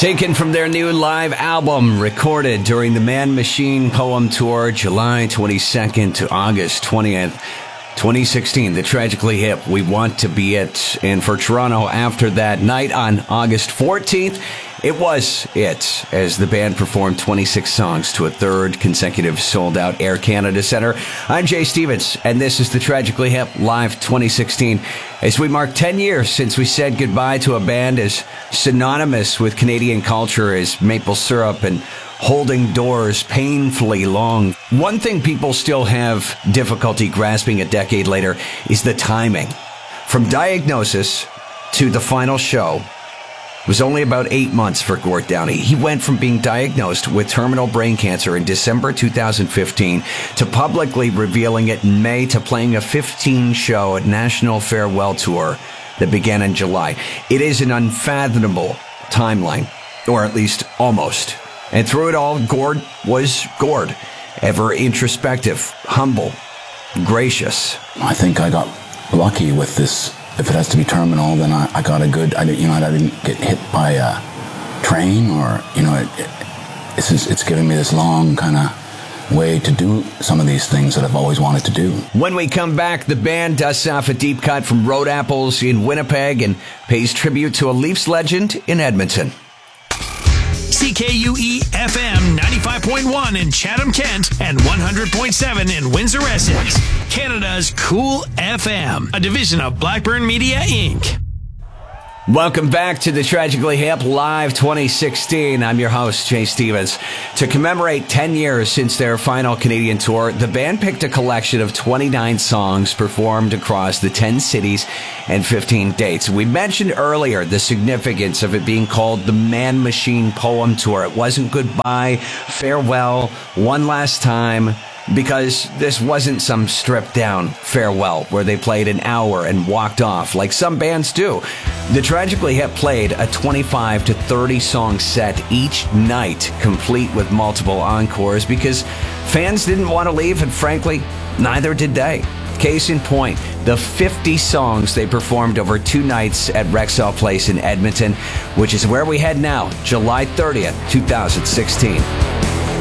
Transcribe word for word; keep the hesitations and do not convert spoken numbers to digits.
Taken from their new live album, recorded during the Man Machine Poem Tour, July twenty-second to August twentieth, twenty sixteen. The Tragically Hip, We Want to Be It. And for Toronto, after that night on August fourteenth, it was it, as the band performed twenty-six songs to a third consecutive sold-out Air Canada Centre. I'm Jay Stevens, and this is the Tragically Hip Live twenty sixteen. As we mark ten years since we said goodbye to a band as synonymous with Canadian culture as Maple Syrup and Holding Doors Painfully Long. One thing people still have difficulty grasping a decade later is the timing. From diagnosis to the final show was only about eight months for Gord Downie. He went from being diagnosed with terminal brain cancer in December two thousand fifteen to publicly revealing it in May to playing a fifteen-show National Farewell Tour that began in July. It is an unfathomable timeline, or at least almost. And through it all, Gord was Gord, ever introspective, humble, gracious. I think I got lucky with this. If it has to be terminal, then I, I got a good, I, you know, I didn't get hit by a train or, you know, it, it, it's, just, it's giving me this long kind of way to do some of these things that I've always wanted to do. When we come back, the band dusts off a deep cut from Road Apples in Winnipeg and pays tribute to a Leafs legend in Edmonton. C K U E F M ninety-five point one in Chatham-Kent and one hundred point seven in Windsor-Essex. Canada's Cool F M, a division of Blackburn Media, Incorporated. Welcome back to the Tragically Hip Live twenty sixteen. I'm your host, Jay Stevens. To commemorate ten years since their final Canadian tour, the band picked a collection of twenty-nine songs performed across the ten cities and fifteen dates. We mentioned earlier the significance of it being called the Man Machine Poem Tour. It wasn't goodbye, farewell, one last time, because this wasn't some stripped-down farewell where they played an hour and walked off like some bands do. The Tragically Hip played a twenty-five to thirty song set each night, complete with multiple encores, because fans didn't want to leave, and frankly, neither did they. Case in point, the fifty songs they performed over two nights at Rexall Place in Edmonton, which is where we head now, July thirtieth, two thousand sixteen.